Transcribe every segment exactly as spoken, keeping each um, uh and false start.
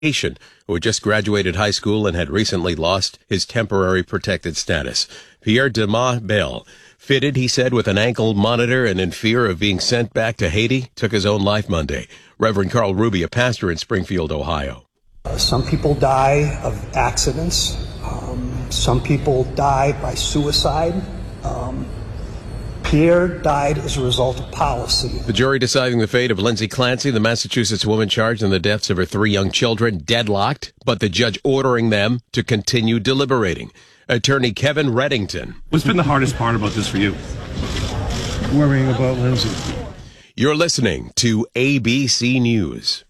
who had just graduated high school and had recently lost his temporary protected status. Pierre Demas Bell, fitted, he said, with an ankle monitor and in fear of being sent back to Haiti, took his own life Monday. Reverend Carl Ruby, a pastor in Springfield, Ohio. Uh, some people die of accidents. Um, some people die by suicide. Um, Pierre died as a result of policy. The jury deciding the fate of Lindsay Clancy, the Massachusetts woman charged in the deaths of her three young children, deadlocked, but the judge ordering them to continue deliberating. Attorney Kevin Reddington. What's been the hardest part about this for you? Worrying about Lindsay. You're listening to A B C News.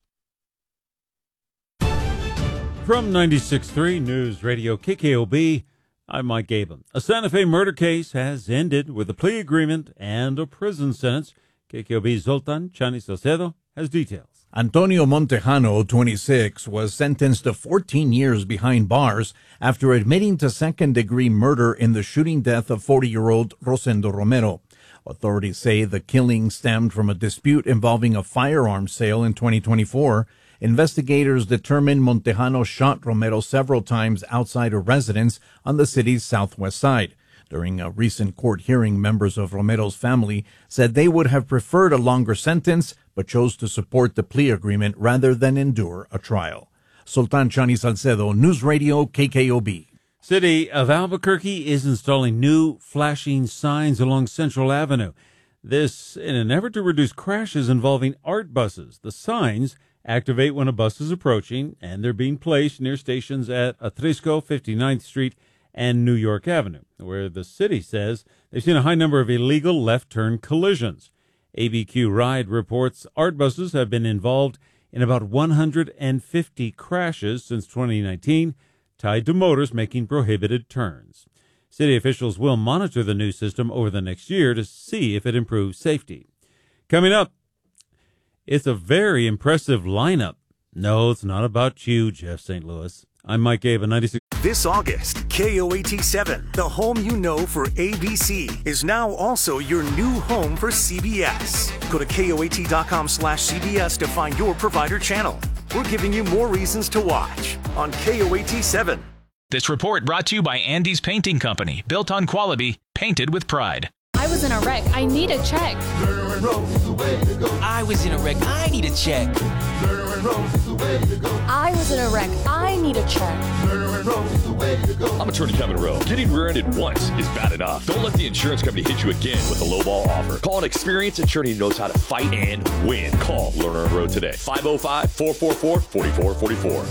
From ninety-six point three News Radio K K O B, I'm Mike Gaben. A Santa Fe murder case has ended with a plea agreement and a prison sentence. K K O B's Zoltan Chani Salcedo has details. Antonio Montejano, twenty-six, was sentenced to fourteen years behind bars after admitting to second-degree murder in the shooting death of forty-year-old Rosendo Romero. Authorities say the killing stemmed from a dispute involving a firearms sale in twenty twenty-four. Investigators determined Montejano shot Romero several times outside a residence on the city's southwest side. During a recent court hearing, members of Romero's family said they would have preferred a longer sentence, but chose to support the plea agreement rather than endure a trial. Sultan Chani Salcedo, News Radio K K O B. City of Albuquerque is installing new flashing signs along Central Avenue. This in an effort to reduce crashes involving art buses. The signs activate when a bus is approaching, and they're being placed near stations at Atrisco, fifty-ninth Street, and New York Avenue, where the city says they've seen a high number of illegal left-turn collisions. A B Q Ride reports art buses have been involved in about one hundred fifty crashes since twenty nineteen, tied to motors making prohibited turns. City officials will monitor the new system over the next year to see if it improves safety. Coming up, it's a very impressive lineup. No, it's not about you, Jeff Saint Louis. I'm Mike Gaben, ninety-six. This August, K O A T seven, the home you know for A B C, is now also your new home for C B S. Go to K O A T dot com slash C B S to find your provider channel. We're giving you more reasons to watch on K O A T seven. This report brought to you by Andy's Painting Company. Built on quality, painted with pride. I was in a wreck. I need a check. I was in a wreck. I need a check. I was in a wreck. I need a check. I'm attorney Kevin Rowe. Getting rear-ended once is bad enough. Don't let the insurance company hit you again with a lowball offer. Call an experienced attorney who knows how to fight and win. Call Lerner and Rowe today. five oh five, four four four, four four four four.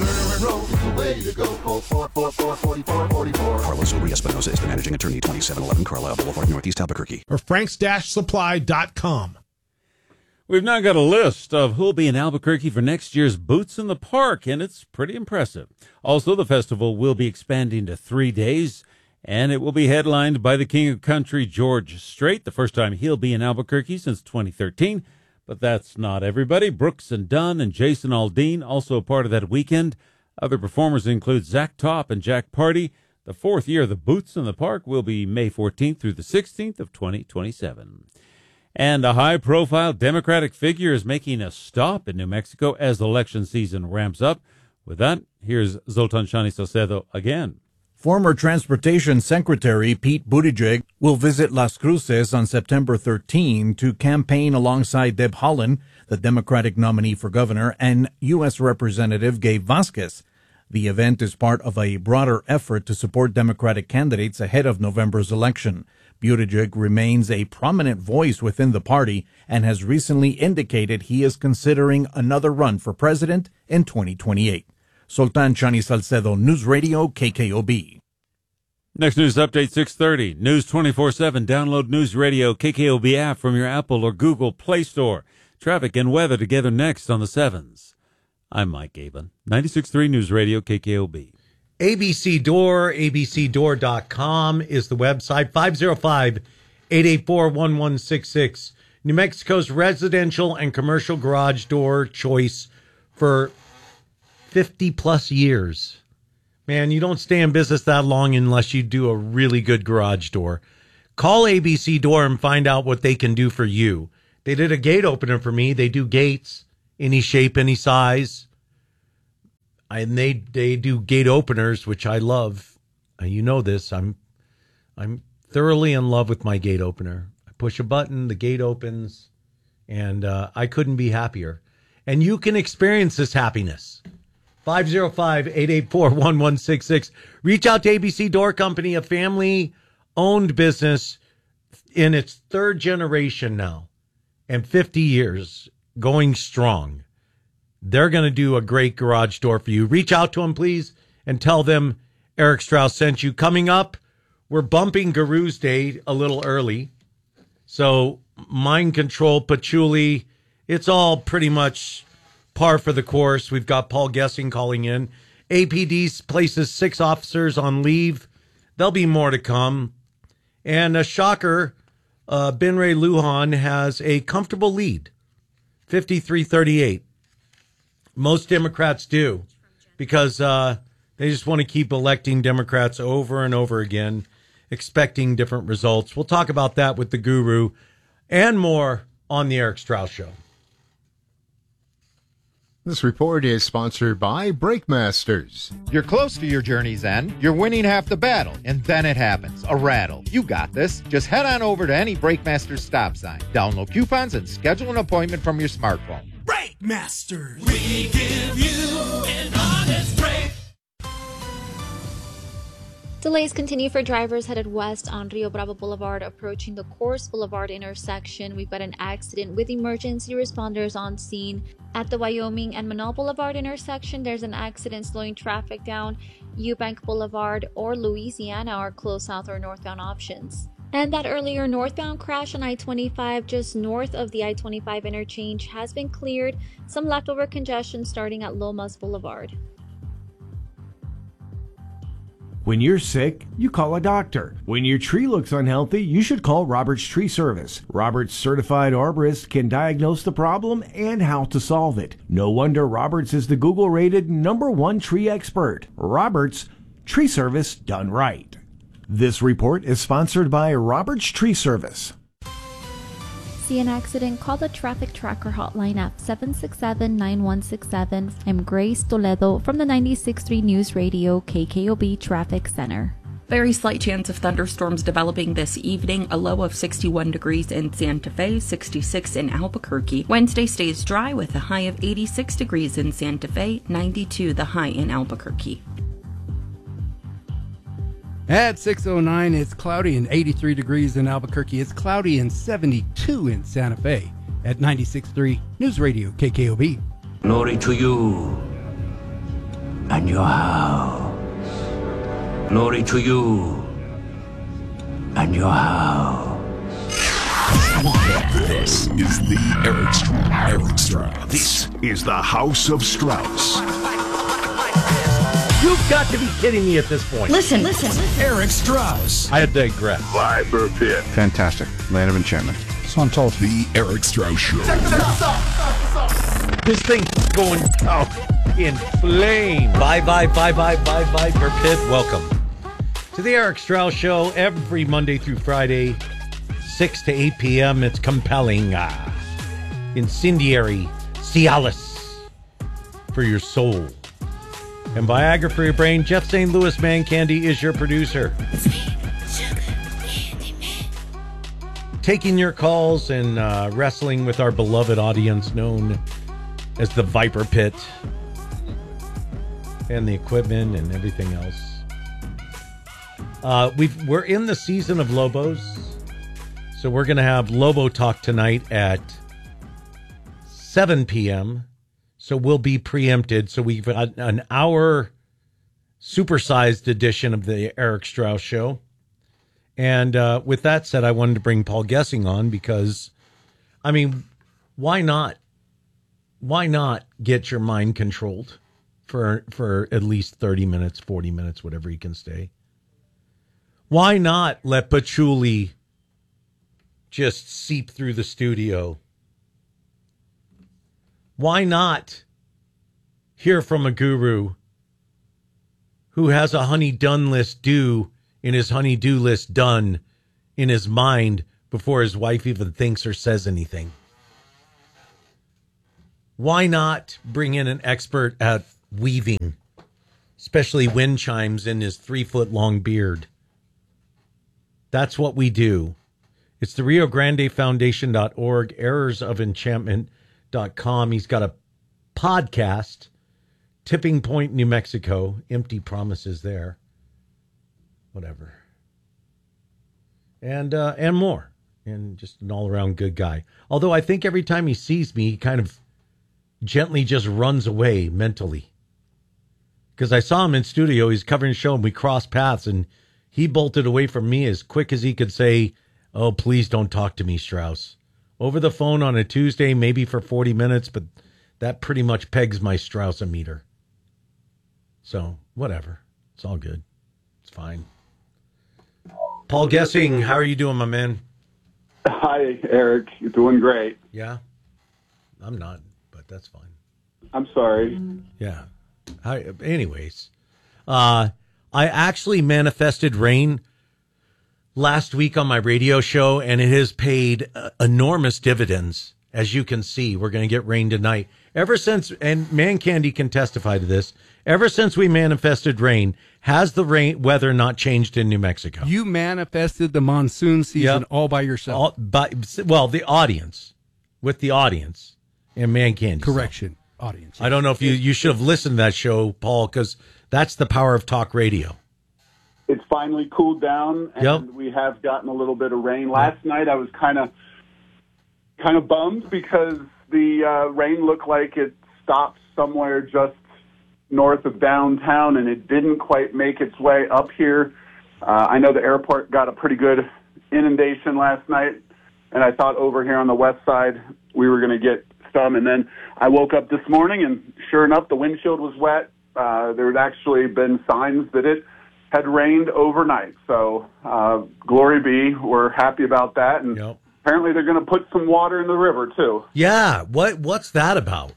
Carlos Uri-Espinosa is the managing attorney, twenty-seven eleven Carlisle Boulevard, Northeast Albuquerque. Or franks dash supply dot com. We've now got a list of who'll be in Albuquerque for next year's Boots in the Park, and it's pretty impressive. Also, the festival will be expanding to three days, and it will be headlined by the King of Country, George Strait, the first time he'll be in Albuquerque since twenty thirteen. But that's not everybody. Brooks and Dunn and Jason Aldean, also a part of that weekend. Other performers include Zach Top and Jack Party. The fourth year of the Boots in the Park will be May fourteenth through the sixteenth of twenty twenty-seven. And a high-profile Democratic figure is making a stop in New Mexico as election season ramps up. With that, here's Zoltan Chani Salcedo again. Former Transportation Secretary Pete Buttigieg will visit Las Cruces on September thirteenth to campaign alongside Deb Haaland, the Democratic nominee for governor, and U S Representative Gabe Vasquez. The event is part of a broader effort to support Democratic candidates ahead of November's election. Buttigieg remains a prominent voice within the party and has recently indicated he is considering another run for president in twenty twenty-eight. Sultan Chani Salcedo, News Radio K K O B. Next news update, six thirty. News twenty-four seven. Download News Radio K K O B app from your Apple or Google Play Store. Traffic and weather together next on the sevens. I'm Mike Gaben, ninety-six point three News Radio K K O B. A B C Door, A B C door dot com is the website. five oh five, eight eight four, one one six six. New Mexico's residential and commercial garage door choice for fifty plus years. Man, you don't stay in business that long unless you do a really good garage door. Call A B C Door and find out what they can do for you. They did a gate opener for me. They do gates, any shape, any size. and they they do gate openers, which I love. Uh, you know this. I'm I'm thoroughly in love with my gate opener. I push a button, the gate opens, and uh, I couldn't be happier. And you can experience this happiness. five oh five, eight eight four, one one six six. Reach out to A B C Door Company, a family-owned business in its third generation now and fifty years going strong. They're going to do a great garage door for you. Reach out to them, please, and tell them Eric Strauss sent you. Coming up, we're bumping Guru's Day a little early. So mind control, patchouli, it's all pretty much par for the course. We've got Paul Gessing calling in. A P D places six officers on leave. There'll be more to come. And a shocker, uh, Binray Lujan has a comfortable lead, fifty-three thirty-eight. Most Democrats do, because uh, they just want to keep electing Democrats over and over again, expecting different results. We'll talk about that with the guru and more on the Eric Strauss Show. This report is sponsored by Brake Masters. You're close to your journey's end. You're winning half the battle, and then it happens. A rattle. You got this. Just head on over to any Brake Masters stop sign. Download coupons and schedule an appointment from your smartphone. Brake Masters. We give you an honest break. Delays continue for drivers headed west on Rio Bravo Boulevard approaching the Coors Boulevard intersection. We've got an accident with emergency responders on scene. At the Wyoming and Manal Boulevard intersection, there's an accident slowing traffic down. Eubank Boulevard or Louisiana are closed south or northbound options. And that earlier northbound crash on I twenty-five just north of the I twenty-five interchange has been cleared. Some leftover congestion starting at Lomas Boulevard. When you're sick, you call a doctor. When your tree looks unhealthy, you should call Roberts Tree Service. Roberts certified arborists can diagnose the problem and how to solve it. No wonder Roberts is the Google-rated number one tree expert. Roberts Tree Service done right. This report is sponsored by Roberts Tree Service. See an accident? Call the Traffic Tracker hotline at seven six seven, nine one six seven. I'm Grace Toledo from the ninety-six point three News Radio K K O B Traffic Center. Very slight chance of thunderstorms developing this evening. A low of sixty-one degrees in Santa Fe, sixty-six in Albuquerque. Wednesday stays dry with a high of eighty-six degrees in Santa Fe, ninety-two the high in Albuquerque. At six oh nine, it's cloudy and eighty-three degrees in Albuquerque. It's cloudy and seventy-two in Santa Fe. At ninety-six point three News Radio K K O B. Glory to you and your house. Glory to you and your house. This is the Eric Strauss. Eric Strauss. This is the House of Strauss. You've got to be kidding me at this point. Listen, listen. Eric Strauss. I digress. Viper Pit. Fantastic. Land of Enchantment. So I'm told. The Eric Strauss Show. Check this out. This thing's going out in flame. Bye, bye, bye, bye, bye, Viper Pit. Welcome to the Eric Strauss Show every Monday through Friday, six to eight p.m. It's compelling, uh, incendiary, Cialis for your soul. And Viagra for your brain. Jeff Saint Louis Man Candy is your producer. Taking your calls and uh, wrestling with our beloved audience known as the Viper Pit. And the equipment and everything else. Uh, we've, we're in the season of Lobos. So we're going to have Lobo Talk tonight at seven p.m., so we'll be preempted. So we've got an hour supersized edition of the Eric Strauss Show. And uh, with that said, I wanted to bring Paul Gessing on because, I mean, why not? Why not get your mind controlled for for at least thirty minutes, forty minutes, whatever you can stay? Why not let patchouli just seep through the studio? Why not hear from a guru who has a honey-done list due in his honey-do list done in his mind before his wife even thinks or says anything? Why not bring in an expert at weaving especially wind chimes in his three-foot-long beard. That's what we do. It's the Rio Grande Foundation dot org, errors of enchantment dot com. He's got a podcast, Tipping Point, New Mexico. Empty promises there. Whatever. And uh, and more. And just an all-around good guy. Although I think every time he sees me, he kind of gently just runs away mentally. Because I saw him in studio. He's covering the show, and we crossed paths, and he bolted away from me as quick as he could say, "Oh, please don't talk to me, Strauss." Over the phone on a Tuesday, maybe for forty minutes, but that pretty much pegs my Strauss-o-meter. So, whatever. It's all good. It's fine. Paul Gessing, how are you doing, my man? Hi, Eric. You're doing great. Yeah? I'm not, but that's fine. I'm sorry. Yeah. I, anyways, uh, I actually manifested rain last week on my radio show, and it has paid uh, enormous dividends. As you can see, we're going to get rain tonight. Ever since, and Man Candy can testify to this, ever since we manifested rain, has the rain weather not changed in New Mexico? You manifested the monsoon season Yep. all by yourself. All by, well, the audience, with the audience, and Man Candy. Correction, audience. I don't know if you, you should have listened to that show, Paul, because that's the power of talk radio. It's finally cooled down, and Yep. we have gotten a little bit of rain. Last night I was kind of kind of bummed because the uh, rain looked like it stopped somewhere just north of downtown, and it didn't quite make its way up here. Uh, I know the airport got a pretty good inundation last night, and I thought over here on the west side we were going to get some. And then I woke up this morning, and sure enough, the windshield was wet. Uh, there had actually been signs that it had rained overnight. So uh, glory be, we're happy about that. And Yep. apparently they're going to put some water in the river, too. Yeah, what what's that about?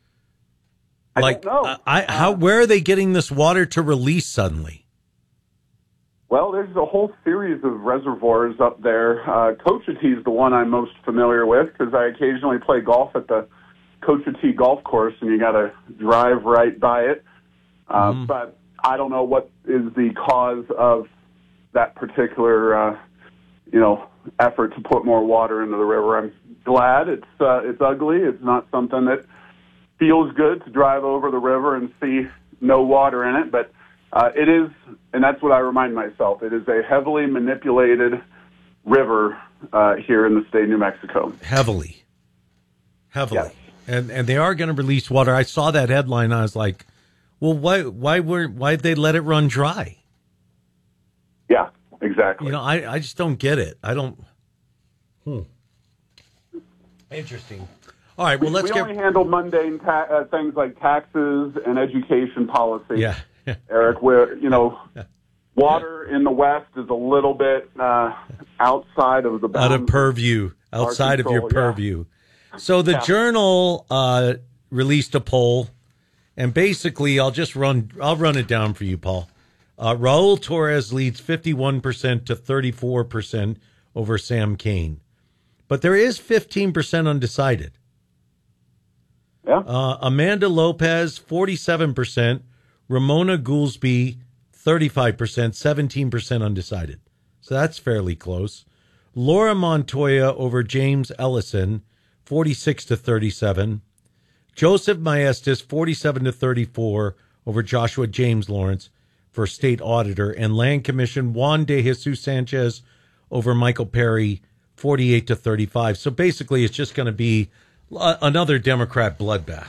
I like, don't know. I, I how where are they getting this water to release suddenly? Well, there's a whole series of reservoirs up there. Uh, Cochiti is the one I'm most familiar with because I occasionally play golf at the Cochiti Golf Course, and you got to drive right by it. Uh, Mm-hmm. But I don't know what is the cause of that particular, uh, you know, effort to put more water into the river. I'm glad it's uh, it's ugly. It's not something that feels good to drive over the river and see no water in it, but uh, it is, and that's what I remind myself, it is a heavily manipulated river uh, here in the state of New Mexico. Heavily. Heavily. Yes. And and they are going to release water. I saw that headline. I was like, well, why why were why'd they let it run dry? Yeah, exactly. You know, I, I just don't get it. I don't. Hmm. Interesting. All right, well, let's we get. only handle mundane ta- uh, things like taxes and education policy. Yeah. Eric, where, you know, water in the West is a little bit uh, outside of the bounds Out of purview, outside of your control, yeah. purview. So the Yeah. Journal uh, released a poll, and basically, I'll just run. I'll run it down for you, Paul. Uh, Raul Torres leads fifty-one percent to thirty-four percent over Sam Kane, but there is fifteen percent undecided. Yeah. Uh, Amanda Lopez, forty-seven percent. Ramona Goolsby, thirty-five percent, seventeen percent undecided. So that's fairly close. Laura Montoya over James Ellison, forty-six to thirty-seven. Joseph Maestas, forty-seven to thirty-four over Joshua James Lawrence for state auditor. And Land Commission, Juan de Jesus Sanchez over Michael Perry, forty-eight to thirty-five. So basically it's just going to be uh, another Democrat bloodbath.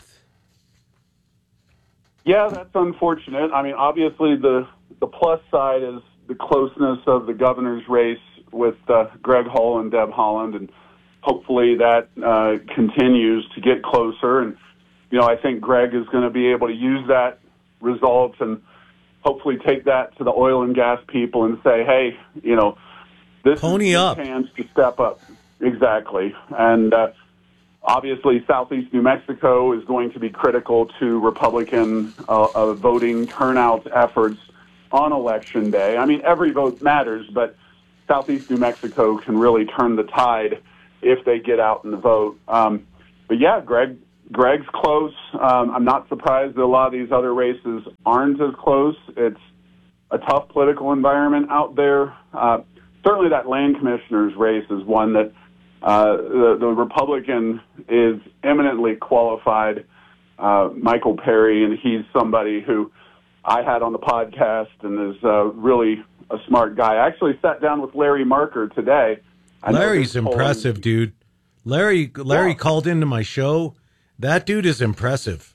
Yeah, that's unfortunate. I mean, obviously the the plus side is the closeness of the governor's race with uh, Greg Hull and Deb Haaland, and hopefully that uh, continues to get closer. And, you know, I think Greg is going to be able to use that result and hopefully take that to the oil and gas people and say, hey, you know, this Pony is your up. chance to step up. Exactly. And uh, obviously, Southeast New Mexico is going to be critical to Republican uh, uh, voting turnout efforts on Election Day. I mean, every vote matters, but Southeast New Mexico can really turn the tide if they get out and vote. Um, but yeah, Greg Greg's close. Um, I'm not surprised that a lot of these other races aren't as close. It's a tough political environment out there. Uh, certainly that land commissioner's race is one that uh, the, the Republican is eminently qualified, uh, Michael Perry, and he's somebody who I had on the podcast and is uh, really a smart guy. I actually sat down with Larry Marker today. I Larry's impressive, dude. Larry Larry yeah. called into my show. That dude is impressive.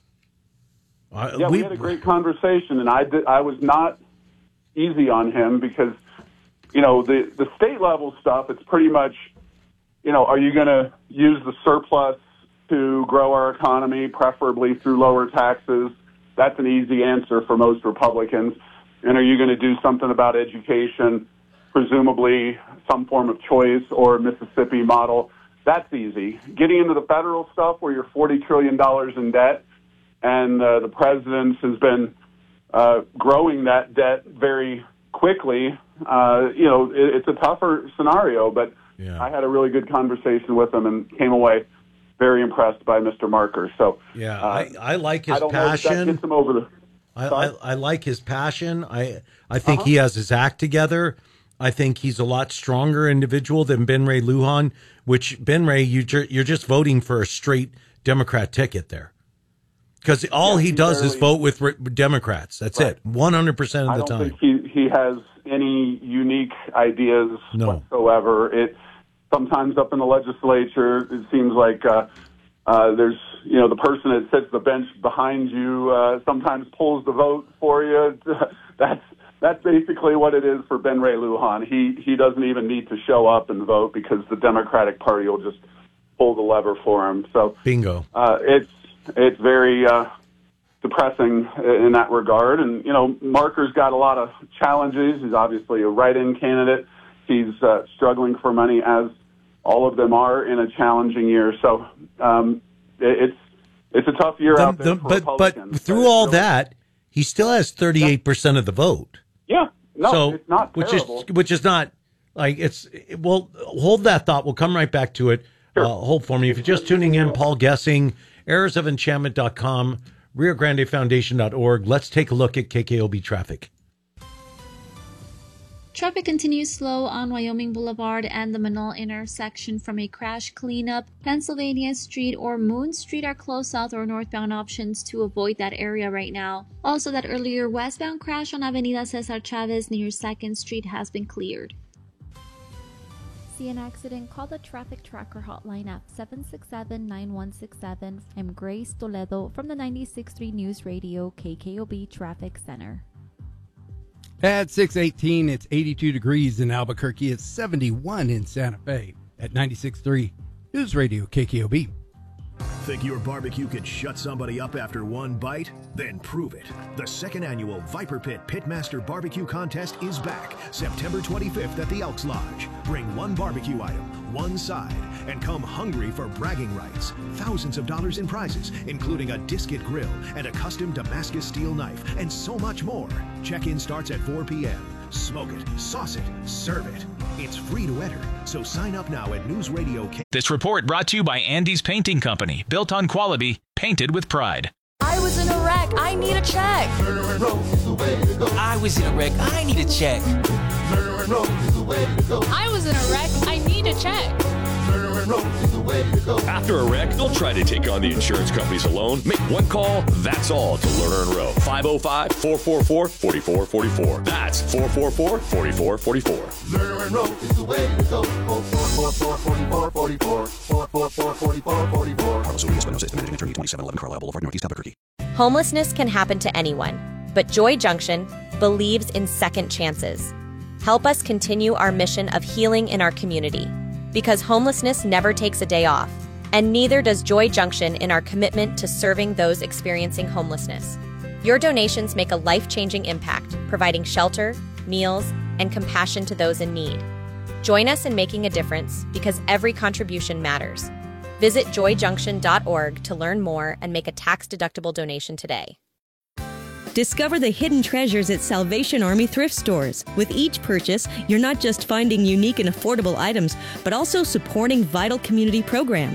Uh, yeah, we, we had a great conversation, and I did, I was not easy on him because, you know, the, the state level stuff, it's pretty much, you know, are you going to use the surplus to grow our economy, preferably through lower taxes? That's an easy answer for most Republicans. And are you going to do something about education, presumably some form of choice or Mississippi model? That's easy. Getting into the federal stuff where you're forty trillion dollars in debt and uh, the president has been uh, growing that debt very quickly, uh, you know, it, it's a tougher scenario. But yeah. I had a really good conversation with him and came away very impressed by Mister Marker. So yeah, uh, I, I like his I don't passion. Know if that gets him over the. I, I, I like his passion. I I think uh-huh. he has his act together. I think he's a lot stronger individual than Ben Ray Lujan, which Ben Ray, you ju- you're just voting for a straight Democrat ticket there. Because all yeah, he does barely, is vote with re- Democrats. That's right. it, one hundred percent of the time. I don't think he, he has any unique ideas no. whatsoever. It sometimes up in the legislature, it seems like uh, uh, there's, you know, the person that sits the bench behind you uh, sometimes pulls the vote for you. That's That's basically what it is for Ben Ray Lujan. He he doesn't even need to show up and vote because the Democratic Party will just pull the lever for him. So bingo. Uh, it's it's very uh, depressing in that regard. And you know, Marker's got a lot of challenges. He's obviously a write-in candidate. He's uh, struggling for money, as all of them are in a challenging year. So um, it, it's it's a tough year the, out there the, for but, Republicans. But through all really, that, he still has thirty-eight percent of the vote. Yeah, no, so, it's not which terrible. is which is not like it's. Well, hold that thought. We'll come right back to it. Sure. Uh, hold for me. If you're just tuning in, Paul Gessing, arrows of enchantment dot com, Rio Grande Foundation dot org. Let's take a look at K K O B traffic. Traffic continues slow on Wyoming Boulevard and the Menaul intersection from a crash cleanup. Pennsylvania Street or Moon Street are closed south or northbound options to avoid that area right now. Also, that earlier westbound crash on Avenida Cesar Chavez near second Street has been cleared. See an accident? Call the Traffic Tracker hotline at seven six seven, nine one six seven. I'm Grace Toledo from the ninety-six point three News Radio K K O B Traffic Center. At six eighteen, it's eighty-two degrees in Albuquerque. It's seventy-one in Santa Fe. At ninety-six point three News Radio K K O B. Think your barbecue could shut somebody up after one bite? Then prove it. The second annual Viper Pit Pitmaster Barbecue Contest is back September twenty-fifth at the Elks Lodge. Bring one barbecue item, one side, and come hungry for bragging rights. Thousands of dollars in prizes, including a Disket grill and a custom Damascus steel knife, and so much more. Check-in starts at four p.m. Smoke it, sauce it, serve it. It's free to enter, so sign up now at News Radio K. This report brought to you by Andy's Painting Company, built on quality, painted with pride. I was in a wreck. I need a check. I was in a wreck. I need a check. I was in a wreck. I need a check. After a wreck, don't try to take on the insurance companies alone. Make one call, that's all, to Lerner and Rowe. five oh five, four four four, four four four four. That's four four four, four four four four. Lerner and Rowe is the way to go. four four four, four four four four. four four four, four four four four. Carlos Urias-Espinosa is the managing attorney, twenty-seven eleven Carlisle Boulevard, Northeast Albuquerque. Homelessness can happen to anyone, but Joy Junction believes in second chances. Help us continue our mission of healing in our community, because homelessness never takes a day off, and neither does Joy Junction in our commitment to serving those experiencing homelessness. Your donations make a life-changing impact, providing shelter, meals, and compassion to those in need. Join us in making a difference, because every contribution matters. Visit joy junction dot org to learn more and make a tax-deductible donation today. Discover the hidden treasures at Salvation Army thrift stores. With each purchase, you're not just finding unique and affordable items, but also supporting vital community programs.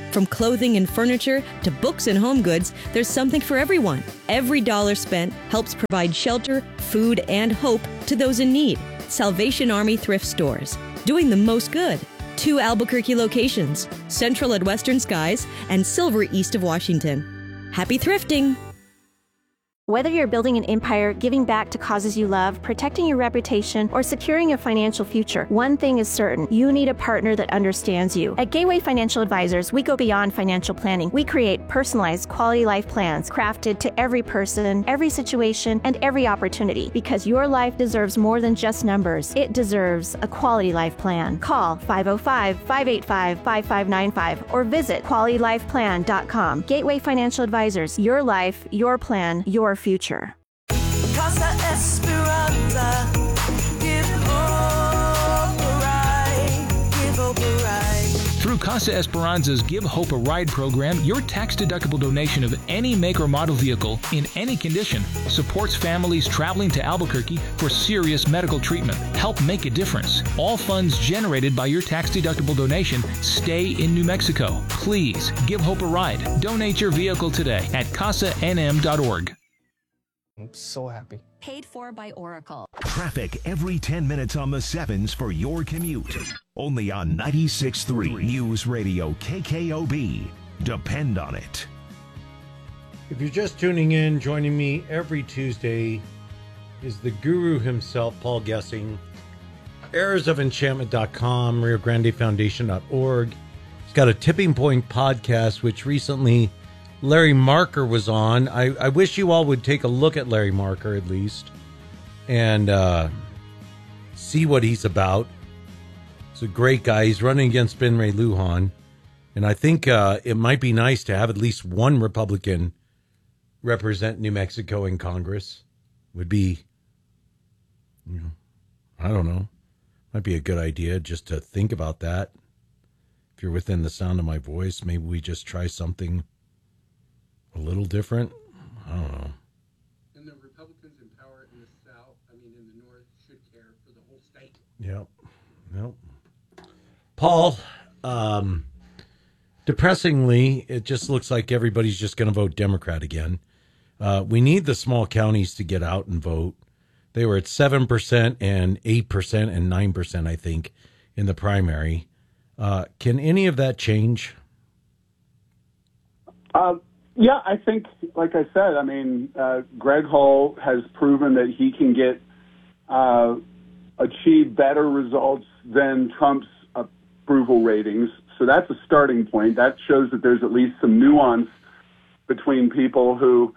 From clothing and furniture to books and home goods, there's something for everyone. Every dollar spent helps provide shelter, food, and hope to those in need. Salvation Army Thrift Stores, doing the most good. Two Albuquerque locations, Central at Western Skies and Silver east of Washington. Happy thrifting! Whether you're building an empire, giving back to causes you love, protecting your reputation, or securing a financial future, one thing is certain: you need a partner that understands you. At Gateway Financial Advisors, we go beyond financial planning. We create personalized quality life plans crafted to every person, every situation, and every opportunity, because your life deserves more than just numbers. It deserves a quality life plan. Call five oh five, five eight five, five five nine five or visit quality life plan dot com. Gateway Financial Advisors, your life, your plan, your future. Casa Esperanza, give hope a ride, give hope a ride. Through Casa Esperanza's Give Hope a Ride program, your tax-deductible donation of any make or model vehicle in any condition supports families traveling to Albuquerque for serious medical treatment. Help make a difference. All funds generated by your tax-deductible donation stay in New Mexico. Please give Hope a ride. Donate your vehicle today at casa n m dot org. I'm so happy. Paid for by Oracle. Traffic every ten minutes on the sevens for your commute. Only on ninety-six point three News Radio K K O B. Depend on it. If you're just tuning in, joining me every Tuesday is the guru himself, Paul Gessing. Errors of Enchantment dot com, Rio Grande Foundation dot org. He's got a Tipping Point podcast, which recently Larry Marker was on. I, I wish you all would take a look at Larry Marker at least and uh, see what he's about. He's a great guy. He's running against Ben Ray Lujan. And I think uh, it might be nice to have at least one Republican represent New Mexico in Congress. Would be, you know, I don't know. Might be a good idea just to think about that. If you're within the sound of my voice, maybe we just try something a little different. I don't know. And the Republicans in power in the South, I mean in the North, should care for the whole state. Yep. Yep. Paul, um, depressingly, it just looks like everybody's just going to vote Democrat again. Uh, we need the small counties to get out and vote. They were at seven percent and eight percent and nine percent, I think, in the primary. Uh, can any of that change? Uh, yeah, I think, like I said, I mean, uh, Greg Hull has proven that he can get uh, achieve better results than Trump's approval ratings. So that's a starting point. That shows that there's at least some nuance between people who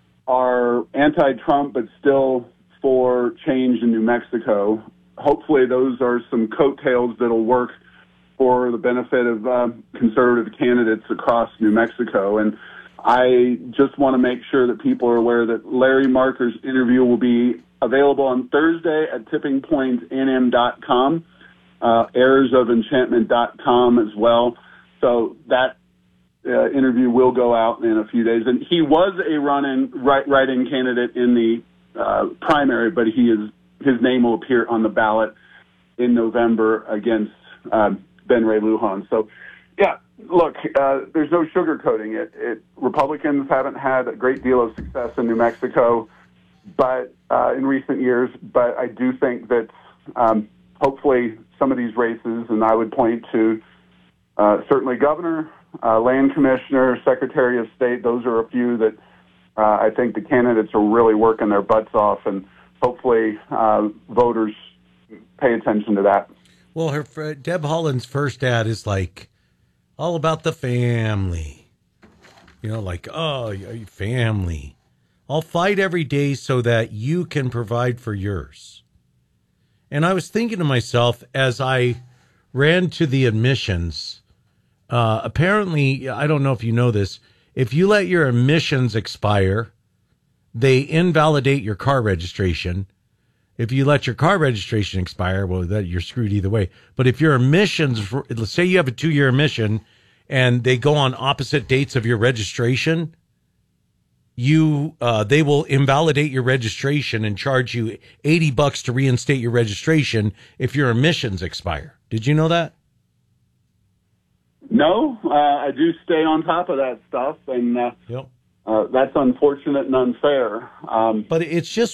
are anti-Trump but still for change in New Mexico. Hopefully those are some coattails that'll work for the benefit of uh, conservative candidates across New Mexico. And I just want to make sure that people are aware that Larry Marker's interview will be available on Thursday at tipping point n m dot com, uh, errors of enchantment dot com as well. So that uh, interview will go out in a few days. And he was a run-in, write-in candidate in the uh, primary, but he is his name will appear on the ballot in November against uh, Ben Ray Lujan. So, yeah, look, uh, there's no sugarcoating it. it. Republicans haven't had a great deal of success in New Mexico, but uh, in recent years. But I do think that um, hopefully some of these races, and I would point to uh, certainly governor, uh, land commissioner, secretary of state. Those are a few that uh, I think the candidates are really working their butts off, and hopefully uh, voters pay attention to that. Well, her Deb Haaland's first ad is like all about the family. You know, like, oh, your family. I'll fight every day so that you can provide for yours. And I was thinking to myself as I ran to the admissions, uh, apparently, I don't know if you know this, if you let your emissions expire, they invalidate your car registration. If you let your car registration expire, well, that you're screwed either way. But if your emissions, let's say you have a two-year emission and they go on opposite dates of your registration, you uh, they will invalidate your registration and charge you eighty bucks to reinstate your registration if your emissions expire. Did you know that? No, uh, I do stay on top of that stuff, and uh, yep. uh, that's unfortunate and unfair. Um, but it's just